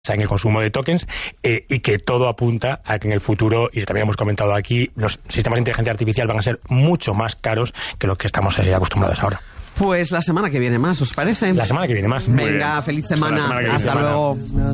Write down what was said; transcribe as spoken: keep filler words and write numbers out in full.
en el consumo de tokens eh, y que todo apunta a que en el futuro, y también hemos comentado aquí, los sistemas de inteligencia artificial van a ser mucho más caros que los que estamos eh, acostumbrados ahora. Pues la semana que viene más, ¿os parece? La semana que viene más. Venga, feliz semana. Hasta, Hasta luego.